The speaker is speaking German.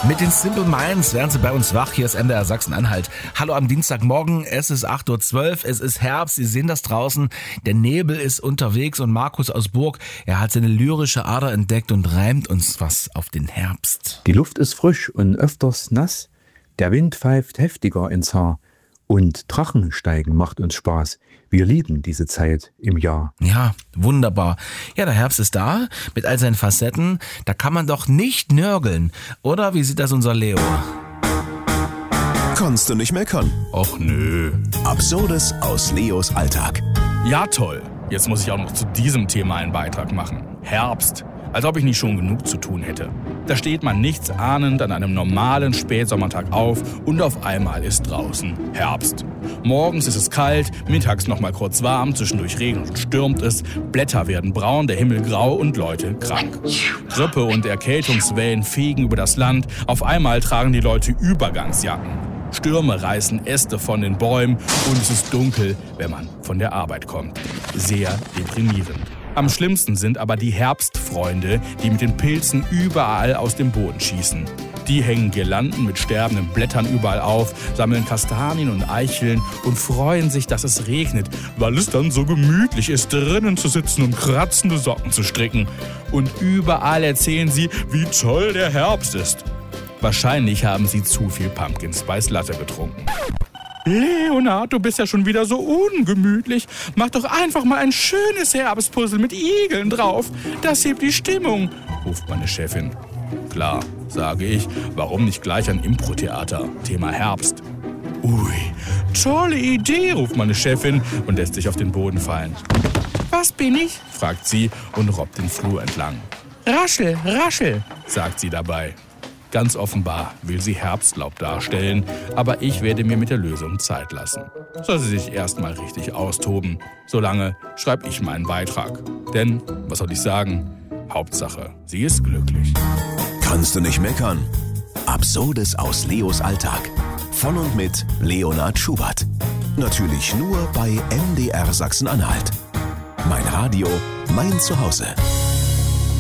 Mit den Simple Minds werden Sie bei uns wach. Hier ist MDR Sachsen-Anhalt. Hallo am Dienstagmorgen. Es ist 8.12 Uhr. Es ist Herbst. Sie sehen das draußen. Der Nebel ist unterwegs und Markus aus Burg, er hat seine lyrische Ader entdeckt und reimt uns was auf den Herbst. Die Luft ist frisch und öfters nass. Der Wind pfeift heftiger ins Haar. Und Drachensteigen macht uns Spaß. Wir lieben diese Zeit im Jahr. Ja, wunderbar. Ja, der Herbst ist da mit all seinen Facetten. Da kann man doch nicht nörgeln. Oder wie sieht das unser Leo? Kannst du nicht meckern? Och nö. Absurdes aus Leos Alltag. Ja toll. Jetzt muss ich auch noch zu diesem Thema einen Beitrag machen. Herbst. Als ob ich nicht schon genug zu tun hätte. Da steht man nichtsahnend an einem normalen Spätsommertag auf und auf einmal ist draußen Herbst. Morgens ist es kalt, mittags noch mal kurz warm, zwischendurch regnet und stürmt es, Blätter werden braun, der Himmel grau und Leute krank. Grippe und Erkältungswellen fegen über das Land, auf einmal tragen die Leute Übergangsjacken. Stürme reißen Äste von den Bäumen und es ist dunkel, wenn man von der Arbeit kommt. Sehr deprimierend. Am schlimmsten sind aber die Herbstfreunde, die mit den Pilzen überall aus dem Boden schießen. Die hängen Girlanden mit sterbenden Blättern überall auf, sammeln Kastanien und Eicheln und freuen sich, dass es regnet, weil es dann so gemütlich ist, drinnen zu sitzen und kratzende Socken zu stricken. Und überall erzählen sie, wie toll der Herbst ist. Wahrscheinlich haben sie zu viel Pumpkin Spice Latte getrunken. Leonard, du bist ja schon wieder so ungemütlich. Mach doch einfach mal ein schönes Herbstpuzzle mit Igeln drauf. Das hebt die Stimmung, ruft meine Chefin. Klar, sage ich, warum nicht gleich ein Impro-Theater? Thema Herbst. Ui, tolle Idee, ruft meine Chefin und lässt sich auf den Boden fallen. Was bin ich? Fragt sie und robbt den Flur entlang. Raschel, raschel, sagt sie dabei. Ganz offenbar will sie Herbstlaub darstellen, aber ich werde mir mit der Lösung Zeit lassen. Soll sie sich erstmal richtig austoben. Solange schreibe ich meinen Beitrag. Denn, was soll ich sagen? Hauptsache, sie ist glücklich. Kannst du nicht meckern? Absurdes aus Leos Alltag. Von und mit Leonard Schubert. Natürlich nur bei MDR Sachsen-Anhalt. Mein Radio, mein Zuhause.